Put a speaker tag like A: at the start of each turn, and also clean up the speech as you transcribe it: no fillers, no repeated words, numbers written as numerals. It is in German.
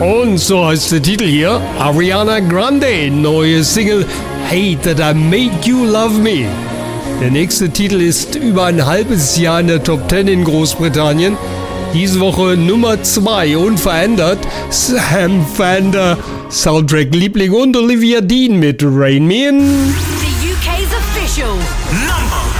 A: Und so heißt der Titel hier, Ariana Grande, neue Single, Hate That I Made You Love Me. Der nächste Titel ist über ein halbes Jahr in der Top 10 in Großbritannien. Diese Woche Nummer 2, unverändert, Sam Fender, Soundtrack-Liebling und Olivia Dean mit Rain Me In.
B: The UK's official